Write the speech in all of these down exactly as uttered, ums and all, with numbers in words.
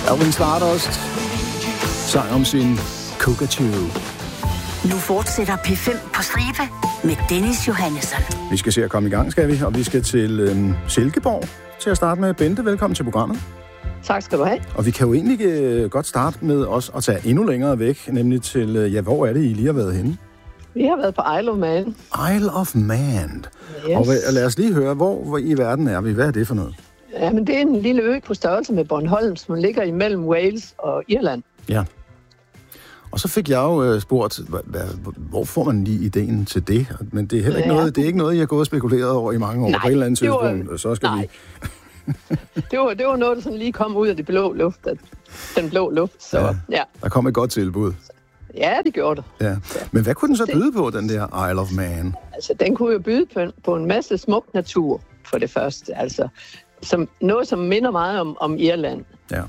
Alvin Stardust sang om sin cockatoo. Nu fortsætter P fem på stribe med Dennis Johannesson. Vi skal se at komme i gang, skal vi, og vi skal til øhm, Silkeborg til at starte med. Bente, velkommen til programmet. Tak skal du have. Og vi kan jo egentlig øh, godt starte med os at tage endnu længere væk, nemlig til, øh, ja, hvor er det, I lige har været henne? Vi har været på Isle of Man. Isle of Man. Yes. Og lad os lige høre, hvor, hvor i verden er vi? Hvad er det for noget? Ja, men det er en lille ø på størrelse med Bornholm, som ligger imellem Wales og Irland. Ja. Og så fik jeg jo spurgt, hvor får man lige ideen til det? Men det er heller ikke, ja. noget, det er ikke noget, jeg har gået og spekuleret over i mange år. Nej, på et eller andet tidspunkt, var, så skal nej. vi... det, var, det var noget, der sådan lige kom ud af det blå luft, den blå luft. Så, ja. Ja. Der kom et godt tilbud. Ja, det gjorde det. Ja. Men hvad kunne den så byde på, den der Isle of Man? Altså, den kunne jo byde på en, på en masse smuk natur, for det første. Altså, som, noget, som minder meget om, om Irland. Ja.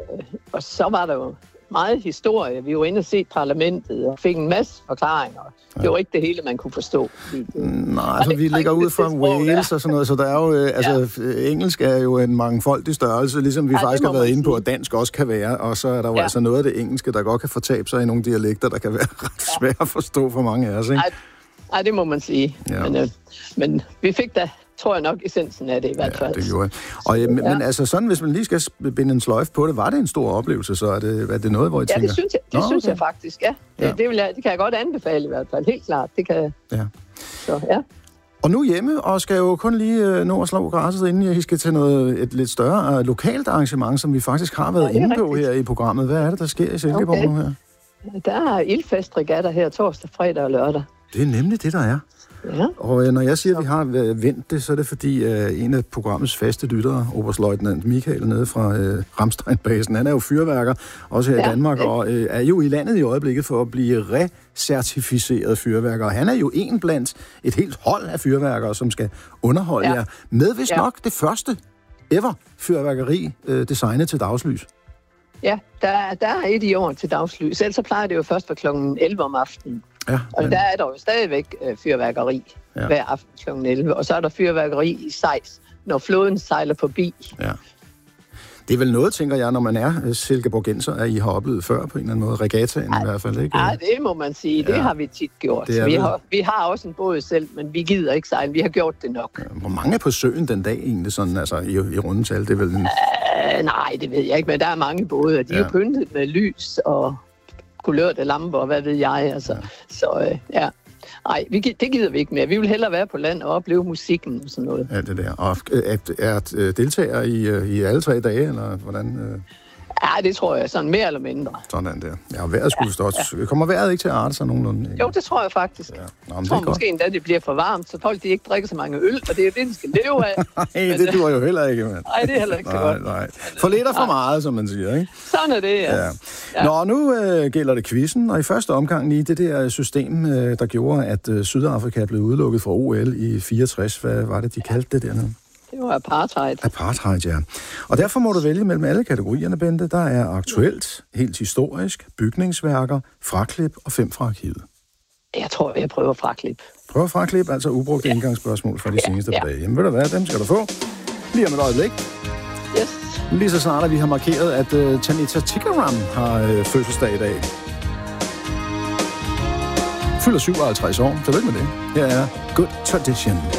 Og så var der jo meget historie. Vi var inde og set parlamentet og fik en masse forklaringer. Ja. Det var ikke det hele, man kunne forstå. Nej, altså vi ligger ud fra Wales og sådan noget, så der er jo, øh, altså ja. Engelsk er jo en mangfoldig størrelse, ligesom vi ja, faktisk har været inde på, at dansk også kan være, og så er der jo ja. altså noget af det engelske, der godt kan fortabe sig i nogle dialekter, der kan være ret svært at forstå for mange af os, ikke? Nej, nej det må man sige. Ja. Men, øh, men vi fik da, tror jeg nok, essensen af det i hvert fald. Ja, det gjorde jeg. Og, øh, men, ja. men altså sådan, hvis man lige skal binde en sløjfe på det, var det en stor oplevelse, så er det, er det noget, hvor I ja, tænker... Ja, det synes jeg, det Nå, synes okay. jeg faktisk, ja. Det, ja. Det, vil jeg, det kan jeg godt anbefale i hvert fald, helt klart. Det kan ja. Så, ja. Og nu hjemme, og skal jo kun lige nå at slå græsset, inden I skal til noget, et lidt større lokalt arrangement, som vi faktisk har været ja, inde på her i programmet. Hvad er det, der sker i Silkeborg okay. nu her? Der er ildfestregatter her torsdag, fredag og lørdag. Det er nemlig det, der er. Ja. Og øh, når jeg siger, at vi har vendt det, så er det fordi øh, en af programmets faste lyttere, oberstløjtnant Michael nede fra øh, Ramstein-basen, han er jo fyrværker, også her ja, i Danmark, og øh, er jo i landet i øjeblikket for at blive recertificeret fyrværker. Og han er jo en blandt et helt hold af fyrværkere, som skal underholde ja. jer med, hvis ja. nok det første ever fyrværkeri øh, designet til dagslys. Ja, der, der er et i år til dagslys. Ellers så plejer det jo først fra klokken elleve om aftenen. Ja, og men... der er der jo stadigvæk øh, fyrværkeri ja. hver aften klokken elleve. Og så er der fyrværkeri i sejs, når floden sejler forbi. Ja. Det er vel noget, tænker jeg, når man er silkeborgenser, at I har oplevet før på en eller anden måde. Regattaen i hvert fald, ikke? Ja, det må man sige. Det ja. har vi tit gjort. Vi vel... har, vi har også en båd selv, men vi gider ikke sejle. Vi har gjort det nok. Hvor mange er på søen den dag egentlig, sådan, altså i, i rundetal? Det er vel en... uh, nej, det ved jeg ikke, men der er mange både. De ja. er jo pyntet med lys og kulørte lamper, og hvad ved jeg, altså. Ja. Så uh, ja... Nej, det gider vi ikke mere. Vi vil hellere være på land og opleve musikken og sådan noget. Ja, det der. Og er, er deltager I, i alle tre dage, eller hvordan? Ja, det tror jeg. Sådan mere eller mindre. Sådan der. Ja, og vejret skulle ja, stå. Ja. Kommer vejret ikke til at arte sig nogenlunde? Ikke? Jo, det tror jeg faktisk. Ja. Nå, jeg tror måske endda, det bliver for varmt, så folk de ikke drikker så mange øl, og det er jo det, de skal leve af. Nej, det duer jo heller ikke, mand. Nej, det er heller ikke så nej, godt. Nej. For lidt og for meget, som man siger, ikke? Sådan er det, ja. ja. ja. Nå, nu øh, gælder det quizzen, og i første omgang lige det der system, øh, der gjorde, at øh, Sydafrika blev udelukket fra O L i fireogtres. Hvad var det, de kaldte det dernede? Det var apartheid. Apartheid, ja. Og derfor må du vælge mellem alle kategorierne, Bente. Der er aktuelt, helt historisk, bygningsværker, fraklip og fem fra arkivet. Jeg tror, jeg prøver fraklip. Prøver fraklip, altså ubrugte ja. indgangsspørgsmål fra de ja. seneste ja. dage. Jamen ved du hvad, dem skal du få. Lige om et øjeblik. Yes. Lige så snart, at vi har markeret, at uh, Tanita Tikaram har uh, fødselsdag i dag. Fylder syvoghalvtreds år. Tillykke med det. Her er Good Tradition.